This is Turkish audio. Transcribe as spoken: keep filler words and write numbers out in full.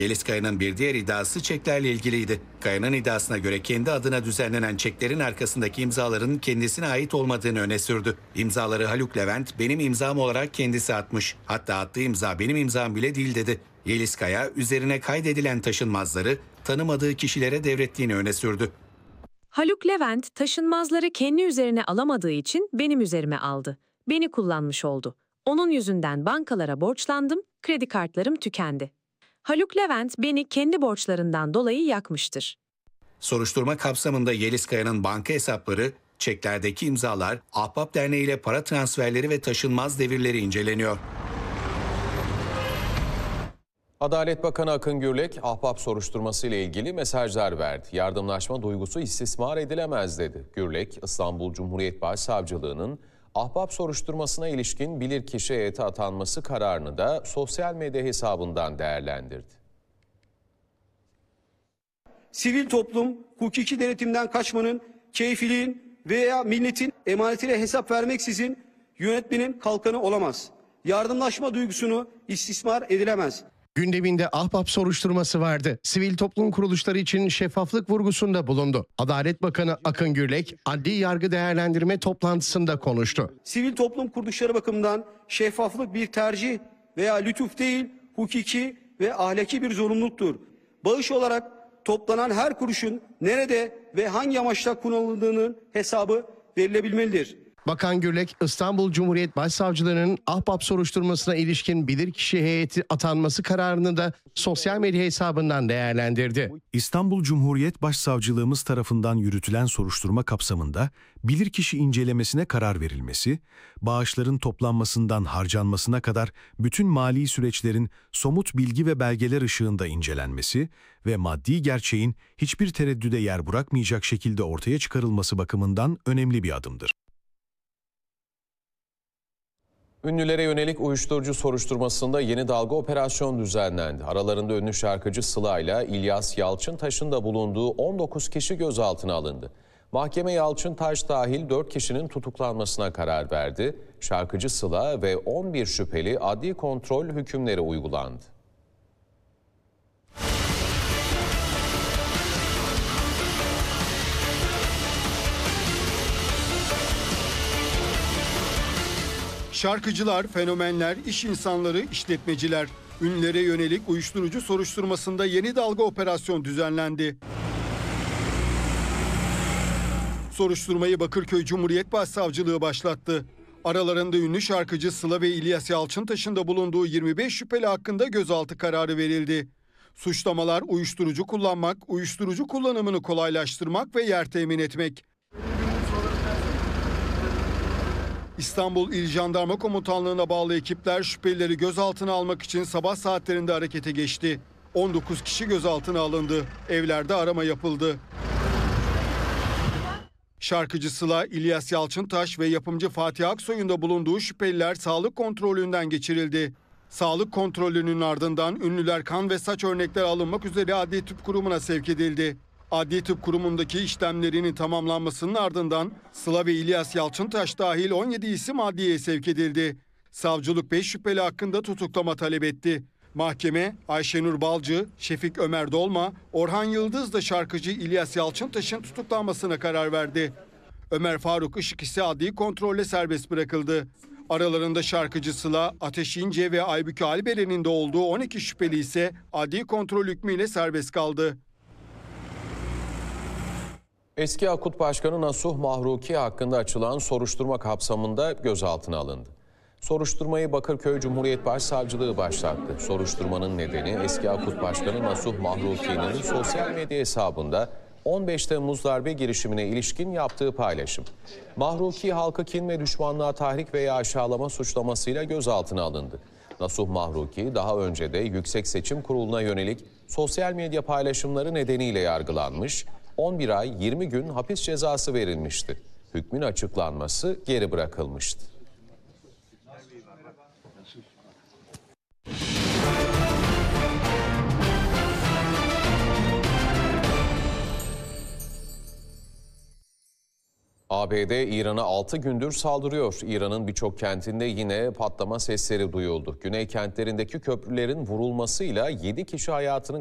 Yeliz Kaya'nın bir diğer iddiası çeklerle ilgiliydi. Kaya'nın iddiasına göre kendi adına düzenlenen çeklerin arkasındaki imzaların kendisine ait olmadığını öne sürdü. İmzaları Haluk Levent benim imzam olarak kendisi atmış. Hatta attığı imza benim imzam bile değil dedi. Yeliz Kaya üzerine kaydedilen taşınmazları tanımadığı kişilere devrettiğini öne sürdü. Haluk Levent taşınmazları kendi üzerine alamadığı için benim üzerime aldı. Beni kullanmış oldu. Onun yüzünden bankalara borçlandım, kredi kartlarım tükendi. Haluk Levent beni kendi borçlarından dolayı yakmıştır. Soruşturma kapsamında Yeliz Kaya'nın banka hesapları, çeklerdeki imzalar, Ahbap Derneği ile para transferleri ve taşınmaz devirleri inceleniyor. Adalet Bakanı Akın Gürlek, Ahbap soruşturması ile ilgili mesajlar verdi. Yardımlaşma duygusu istismar edilemez dedi. Gürlek, İstanbul Cumhuriyet Başsavcılığı'nın Ahbap soruşturmasına ilişkin bilirkişi heyeti atanması kararını da sosyal medya hesabından değerlendirdi. Sivil toplum, hukuki denetimden kaçmanın, keyfiliğin veya milletin emanetiyle hesap vermeksizin yönetmenin kalkanı olamaz. Yardımlaşma duygusunu istismar edilemez. Gündeminde Ahbap soruşturması vardı. Sivil toplum kuruluşları için şeffaflık vurgusunda bulundu. Adalet Bakanı Akın Gürlek, adli yargı değerlendirme toplantısında konuştu. Sivil toplum kuruluşları bakımından şeffaflık bir tercih veya lütuf değil, hukuki ve ahlaki bir zorunluluktur. Bağış olarak toplanan her kuruşun nerede ve hangi amaçla kullanıldığının hesabı verilebilmelidir. Bakan Gürlek, İstanbul Cumhuriyet Başsavcılığı'nın Ahbap soruşturmasına ilişkin bilirkişi heyeti atanması kararını da sosyal medya hesabından değerlendirdi. İstanbul Cumhuriyet Başsavcılığımız tarafından yürütülen soruşturma kapsamında bilirkişi incelemesine karar verilmesi, bağışların toplanmasından harcanmasına kadar bütün mali süreçlerin somut bilgi ve belgeler ışığında incelenmesi ve maddi gerçeğin hiçbir tereddüde yer bırakmayacak şekilde ortaya çıkarılması bakımından önemli bir adımdır. Ünlülere yönelik uyuşturucu soruşturmasında yeni dalga operasyon düzenlendi. Aralarında ünlü şarkıcı Sıla ile İlyas Yalçıntaş'ın da bulunduğu on dokuz kişi gözaltına alındı. Mahkeme Yalçıntaş dahil dört kişinin tutuklanmasına karar verdi. Şarkıcı Sıla ve on bir şüpheli adli kontrol hükümleri uygulandı. Şarkıcılar, fenomenler, iş insanları, işletmeciler, ünlülere yönelik uyuşturucu soruşturmasında yeni dalga operasyon düzenlendi. Soruşturmayı Bakırköy Cumhuriyet Başsavcılığı başlattı. Aralarında ünlü şarkıcı Sıla ve İlyas Yalçıntaş'ın da bulunduğu yirmi beş şüpheli hakkında gözaltı kararı verildi. Suçlamalar uyuşturucu kullanmak, uyuşturucu kullanımını kolaylaştırmak ve yer temin etmek. İstanbul İl Jandarma Komutanlığı'na bağlı ekipler şüphelileri gözaltına almak için sabah saatlerinde harekete geçti. on dokuz kişi gözaltına alındı. Evlerde arama yapıldı. Şarkıcı Sıla, İlyas Yalçıntaş ve yapımcı Fatih Aksoy'un da bulunduğu şüpheliler sağlık kontrolünden geçirildi. Sağlık kontrolünün ardından ünlüler kan ve saç örnekleri alınmak üzere Adli Tıp Kurumu'na sevk edildi. Adli Tıp Kurumu'ndaki işlemlerinin tamamlanmasının ardından Sıla ve İlyas Yalçıntaş dahil on yedi isim adliyeye sevk edildi. Savcılık beş şüpheli hakkında tutuklama talep etti. Mahkeme Ayşenur Balcı, Şefik Ömer Dolma, Orhan Yıldız da şarkıcı İlyas Yalçıntaş'ın tutuklanmasına karar verdi. Ömer Faruk Işık ise adli kontrolle serbest bırakıldı. Aralarında şarkıcı Sıla, Ateş İnce ve Aybüke Alberen'in de olduğu on iki şüpheli ise adli kontrol hükmüyle serbest kaldı. Eski Akut Başkanı Nasuh Mahruki hakkında açılan soruşturma kapsamında gözaltına alındı. Soruşturmayı Bakırköy Cumhuriyet Başsavcılığı başlattı. Soruşturmanın nedeni eski Akut Başkanı Nasuh Mahruki'nin sosyal medya hesabında on beş Temmuz darbe girişimine ilişkin yaptığı paylaşım. Mahruki halkı kin ve düşmanlığa tahrik veya aşağılama suçlamasıyla gözaltına alındı. Nasuh Mahruki daha önce de Yüksek Seçim Kurulu'na yönelik sosyal medya paylaşımları nedeniyle yargılanmış, on bir ay yirmi gün hapis cezası verilmişti. Hükmün açıklanması geri bırakılmıştı. A B D İran'a altı gündür saldırıyor. İran'ın birçok kentinde yine patlama sesleri duyuldu. Güney kentlerindeki köprülerin vurulmasıyla yedi kişi hayatını